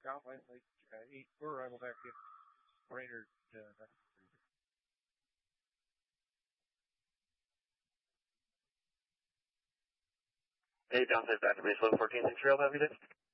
Southland Lake 8, we're arrival back in Rainer. Hey, downside back to base level 14, thanks for your help, have a good day.